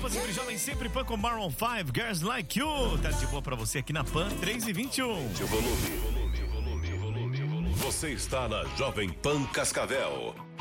Copa Sempre Jovem, sempre Pan com Maroon 5, Girls Like You. Tá de boa pra você aqui na Pan 3h21. O volume. Você está na Jovem Pan Cascavel.